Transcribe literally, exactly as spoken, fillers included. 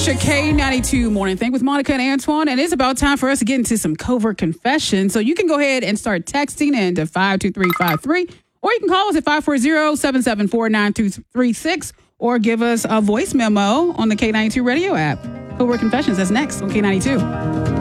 your K ninety-two morning thing with Monica and Antoine, and it's about time for us to get into some covert confessions. So you can go ahead and start texting into five two three five three, or you can call us at five four zero, seven seven four, nine two three six, or give us a voice memo on the K ninety-two radio app. Covert confessions, that's next on K ninety-two.